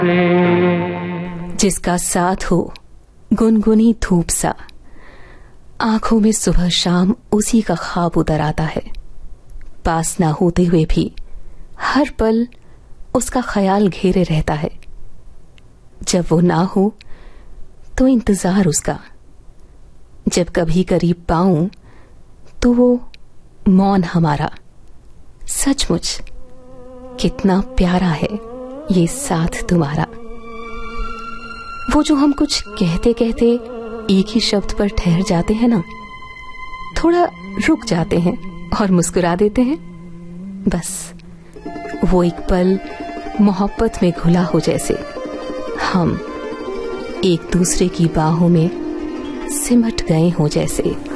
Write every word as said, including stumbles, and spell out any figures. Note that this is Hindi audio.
जिसका साथ हो गुनगुनी धूप सा, आंखों में सुबह शाम उसी का ख्वाब उतर आता है। पास ना होते हुए भी हर पल उसका ख्याल घेरे रहता है। जब वो ना हो तो इंतजार उसका, जब कभी करीब पाऊं तो वो मौन हमारा। सचमुच कितना प्यारा है ये साथ तुम्हारा। वो जो हम कुछ कहते कहते एक ही शब्द पर ठहर जाते हैं ना, थोड़ा रुक जाते हैं और मुस्कुरा देते हैं, बस वो एक पल मोहब्बत में घुला हो जैसे हम एक दूसरे की बाहों में सिमट गए हों जैसे।